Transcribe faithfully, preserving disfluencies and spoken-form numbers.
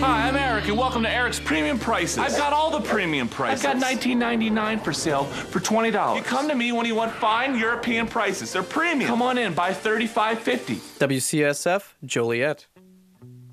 Hi, I'm Eric, and welcome to Eric's Premium Prices. I've got all the premium prices. I've got nineteen ninety-nine for sale for twenty dollars. You come to me when you want fine European prices. They're premium. Come on in, buy thirty-five fifty. W C S F, Joliet.